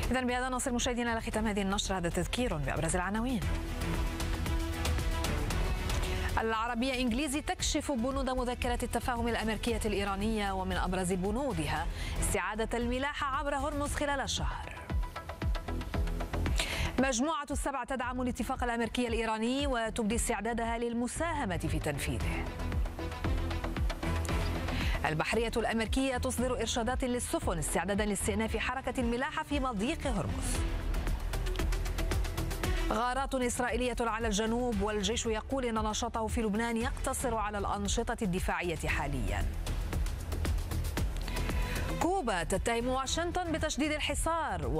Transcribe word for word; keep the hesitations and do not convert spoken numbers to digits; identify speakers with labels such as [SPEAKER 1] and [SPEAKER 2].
[SPEAKER 1] إذا بهذا نصل مشاهدينا إلى ختام هذه النشرة. هذا تذكير بأبرز العناوين. العربية إنجليزي تكشف بنود مذكرة التفاهم الأمريكية الإيرانية، ومن أبرز بنودها استعادة الملاحة عبر هرمز خلال الشهر. مجموعة السبع تدعم الاتفاق الأمريكي الإيراني وتبدي استعدادها للمساهمة في تنفيذه. البحرية الأمريكية تصدر إرشادات للسفن استعدادا لاستئناف حركة الملاحة في مضيق هرمز. غارات إسرائيلية على الجنوب، والجيش يقول إن نشاطه في لبنان يقتصر على الأنشطة الدفاعية حاليا. كوبا تتهم واشنطن بتشديد الحصار.